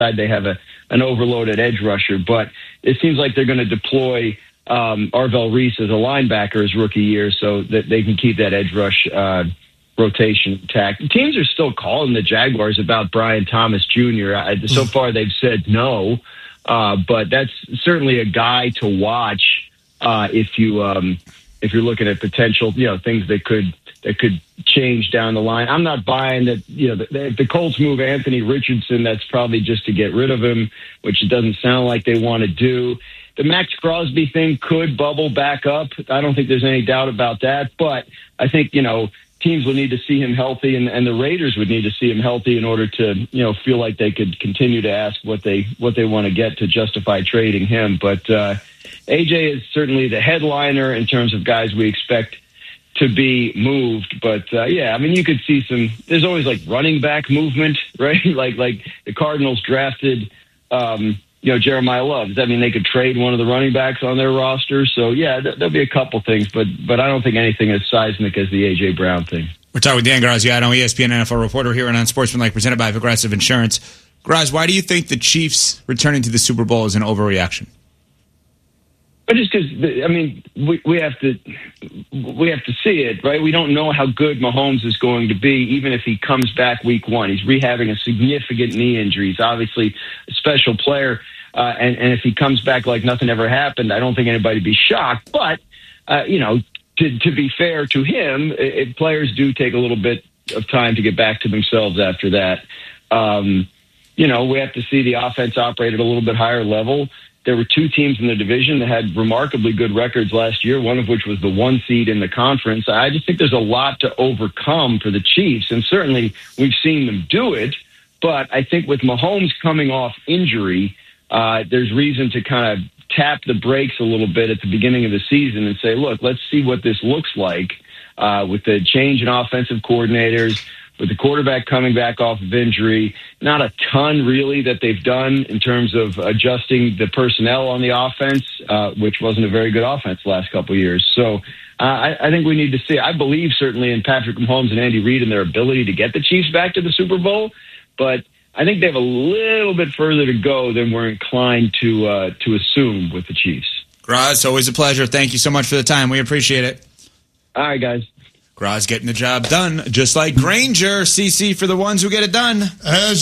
they have an overloaded edge rusher. But it seems like they're going to deploy Arvell Reese as a linebacker his rookie year so that they can keep that edge rush rotation intact. Teams are still calling the Jaguars about Brian Thomas Jr. So far they've said no, but that's certainly a guy to watch if you're looking at potential, things that could change down the line. I'm not buying that, if the Colts move Anthony Richardson, that's probably just to get rid of him, which it doesn't sound like they want to do. The Max Crosby thing could bubble back up. I don't think there's any doubt about that, but I think, teams will need to see him healthy, and the Raiders would need to see him healthy in order to, feel like they could continue to ask what they want to get to justify trading him. But AJ is certainly the headliner in terms of guys we expect to be moved. But you could see there's always like running back movement, right? like the Cardinals drafted, Jeremiah Love. Does that mean they could trade one of the running backs on their roster? So, there'll be a couple things, but I don't think anything as seismic as the A.J. Brown thing. We're talking with Dan Graziano, ESPN NFL reporter here and on Sportsmanlike, presented by Progressive Insurance. Graz, why do you think the Chiefs returning to the Super Bowl is an overreaction? But just because, we have to see it, right? We don't know how good Mahomes is going to be, even if he comes back week one. He's rehabbing a significant knee injury. He's obviously a special player. And if he comes back like nothing ever happened, I don't think anybody would be shocked. But, to be fair to him, players do take a little bit of time to get back to themselves after that. We have to see the offense operate at a little bit higher level. There were two teams in the division that had remarkably good records last year, one of which was the 1 seed in the conference. I just think there's a lot to overcome for the Chiefs, and certainly we've seen them do it. But I think with Mahomes coming off injury, there's reason to kind of tap the brakes a little bit at the beginning of the season and say, look, let's see what this looks like with the change in offensive coordinators, with the quarterback coming back off of injury. Not a ton, really, that they've done in terms of adjusting the personnel on the offense, which wasn't a very good offense the last couple of years. So I think we need to see. I believe certainly in Patrick Mahomes and Andy Reid and their ability to get the Chiefs back to the Super Bowl, but I think they have a little bit further to go than we're inclined to assume with the Chiefs. Graz, always a pleasure. Thank you so much for the time. We appreciate it. All right, guys. Graz getting the job done, just like Granger, CC, for the ones who get it done.